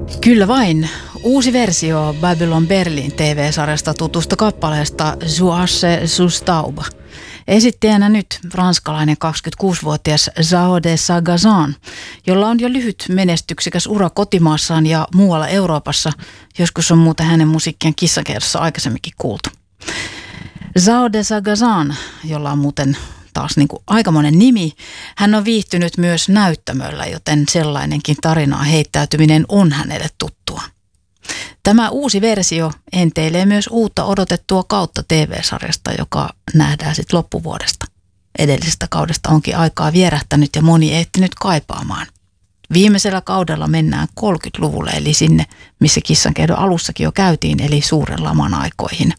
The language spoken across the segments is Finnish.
Kyllä vain. Uusi versio Babylon Berlin TV-sarjasta tutusta kappaleesta Joache Sustauba. Esittäjänä nyt ranskalainen 26-vuotias Zao de Sagazan, jolla on jo lyhyt menestyksekäs ura kotimaassaan ja muualla Euroopassa. Joskus on muuten hänen musiikkiaan kissakerrossa aikaisemminkin kuultu. Zao de Sagazan, jolla on muuten taas aikamoinen nimi, hän on viihtynyt myös näyttämöllä, joten sellainenkin tarinaan heittäytyminen on hänelle tuttua. Tämä uusi versio enteilee myös uutta odotettua kautta TV-sarjasta, joka nähdään sitten loppuvuodesta. Edellisestä kaudesta onkin aikaa vierähtänyt ja moni ehtinyt kaipaamaan. Viimeisellä kaudella mennään 30-luvulle, eli sinne, missä Kissankehdon alussakin jo käytiin, eli suuren laman aikoihin.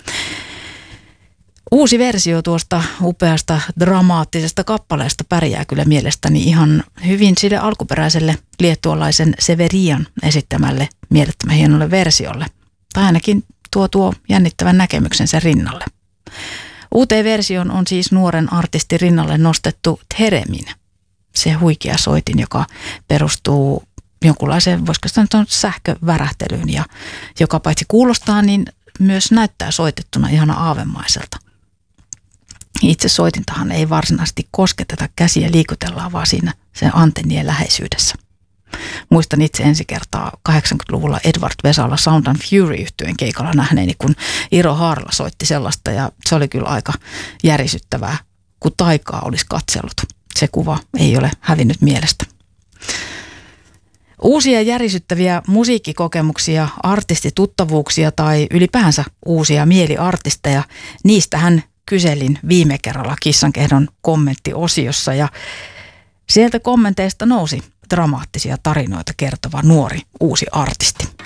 Uusi versio tuosta upeasta dramaattisesta kappaleesta pärjää kyllä mielestäni ihan hyvin sille alkuperäiselle liettualaisen Severian esittämälle mielettömän hienolle versiolle. Tai ainakin tuo jännittävän näkemyksen sen rinnalle. Uuteen versioon on siis nuoren artistin rinnalle nostettu Theremin. Se huikea soitin, joka perustuu jonkunlaiseen, voisiko sanoa sähkövärähtelyyn ja joka paitsi kuulostaa, niin myös näyttää soitettuna ihana aavemaiselta. Itse soitintahan ei varsinaisesti kosketeta, käsiä liikutellaan vaan siinä sen antennien läheisyydessä. Muistan itse ensi kertaa 80-luvulla Edward Vesala Sound and Fury-yhtyeen keikalla nähneeni, kun Iro Haarla soitti sellaista ja se oli kyllä aika järisyttävää, kun taikaa olisi katsellut. Se kuva ei ole hävinnyt mielestä. Uusia järisyttäviä musiikkikokemuksia, artistituttavuuksia tai ylipäänsä uusia mieliartisteja, niistähän kyselin viime kerralla Kissankehdon kommenttiosiossa ja sieltä kommenteista nousi dramaattisia tarinoita kertova nuori uusi artisti.